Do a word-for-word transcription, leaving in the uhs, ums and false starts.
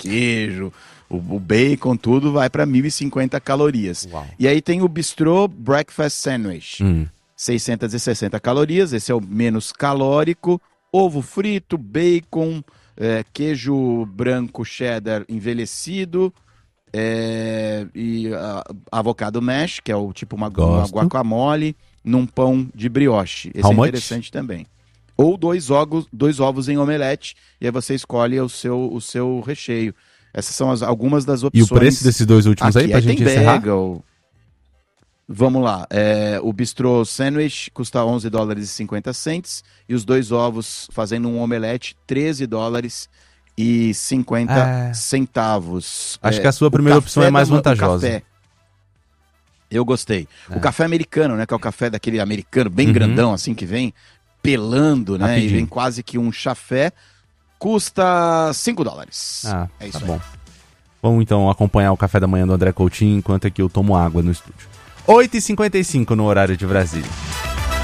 queijo, o, o bacon, tudo vai para mil e cinquenta calorias. Uau. E aí tem o Bistrô Breakfast Sandwich, Hum. seiscentas e sessenta calorias, esse é o menos calórico, ovo frito, bacon, é, queijo branco cheddar envelhecido, é, e a, avocado mash, que é o tipo uma, uma guacamole, num pão de brioche. Esse How é much? interessante também. Ou dois ovos, dois ovos em omelete, e aí você escolhe o seu, o seu recheio. Essas são as, algumas das E opções. o preço desses dois últimos aqui. aí, pra Aí gente tem encerrar? bagel. Vamos lá. É, o Bistrô Sandwich custa onze dólares e cinquenta cents, e os dois ovos fazendo um omelete, treze dólares e cinquenta É. centavos. Acho É, que a sua o primeira café opção é mais da ma- o vantajosa. café. Eu gostei. É. O café americano, né? Que é o café daquele americano bem Uhum. grandão, assim, que vem pelando, né? Rapidinho. E vem quase que um chafé. Custa cinco dólares. Ah, é isso tá aí. bom. Vamos então acompanhar o café da manhã do André Coutinho, enquanto aqui eu tomo água no estúdio. oito e cinquenta e cinco no horário de Brasília.